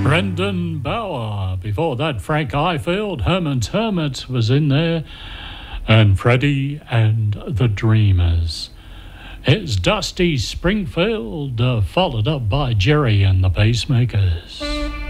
Brendan Bauer. Before that, Frank Ifield, Herman's Hermit was in there, and Freddie and the Dreamers. It's Dusty Springfield, followed up by Jerry and the Pacemakers.